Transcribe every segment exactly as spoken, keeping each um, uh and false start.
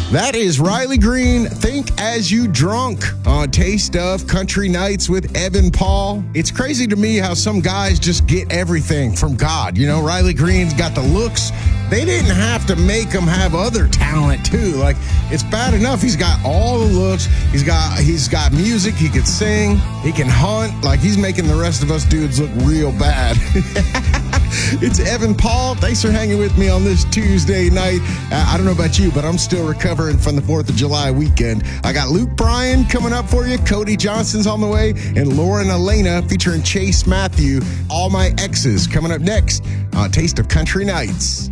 That is Riley Green, Think As You Drunk, on Taste of Country Nights with Evan Paul. It's crazy to me how some guys just get everything from God. You know, Riley Green's got the looks. They didn't have to make him have other talent, too. Like, it's bad enough he's got all the looks. He's got he's got music. He can sing. He can hunt. Like, he's making the rest of us dudes look real bad. It's Evan Paul. Thanks for hanging with me on this Tuesday night. Uh, I don't know about you, but I'm still recovering from the fourth of July weekend. I got Luke Bryan coming up for you. Cody Johnson's on the way. And Lauren Elena featuring Chase Matthew. All My Exes coming up next on Taste of Country Nights.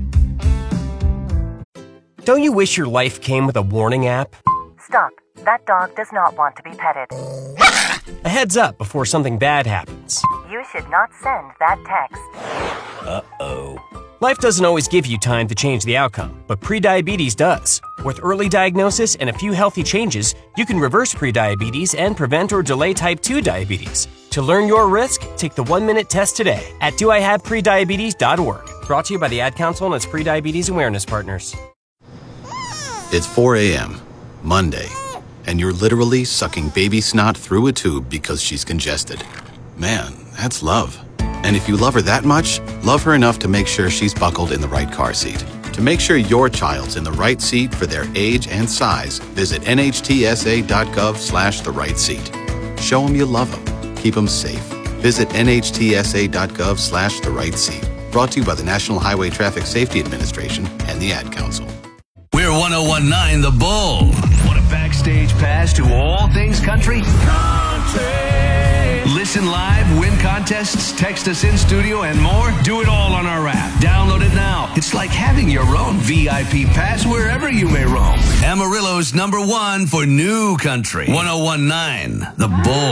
Don't you wish your life came with a warning app? Stop. That dog does not want to be petted. A heads up before something bad happens. You should not send that text. Uh-oh. Life doesn't always give you time to change the outcome, but prediabetes does. With early diagnosis and a few healthy changes, you can reverse prediabetes and prevent or delay type two diabetes. To learn your risk, take the one-minute test today at do I have prediabetes dot org. Brought to you by the Ad Council and its prediabetes awareness partners. It's four a.m., Monday, and you're literally sucking baby snot through a tube because she's congested. Man, that's love. And if you love her that much, love her enough to make sure she's buckled in the right car seat. To make sure your child's in the right seat for their age and size, visit nhtsa.gov slash the right seat. Show them you love them. Keep them safe. Visit nhtsa.gov slash the right seat. Brought to you by the National Highway Traffic Safety Administration and the Ad Council. We're one oh one point nine The Bull. Want a backstage pass to all things country? Country! Listen live, win contests, text us in studio, and more? Do it all on our app. Download it now. It's like having your own V I P pass wherever you may roam. Amarillo's number one for new country. one oh one point nine The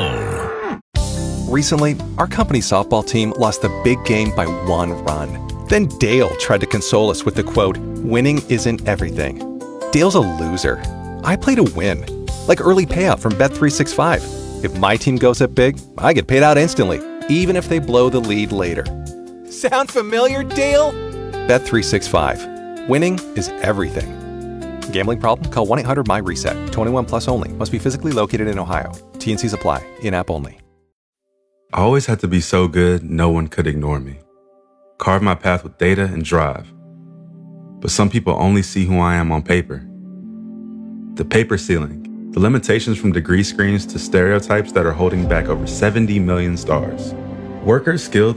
Bull. Recently, our company softball team lost the big game by one run. Then Dale tried to console us with the quote, "Winning isn't everything." Dale's a loser. I play to win. Like early payout from Bet three sixty-five. If my team goes up big, I get paid out instantly, even if they blow the lead later. Sound familiar, Dale? Bet three sixty-five. Winning is everything. Gambling problem? Call one eight hundred my reset. twenty-one plus only. Must be physically located in Ohio. T and Cs apply. In-app only. I always had to be so good, no one could ignore me. Carve my path with data and drive. But some people only see who I am on paper. The paper ceiling, the limitations from degree screens to stereotypes that are holding back over seventy million stars. Workers skilled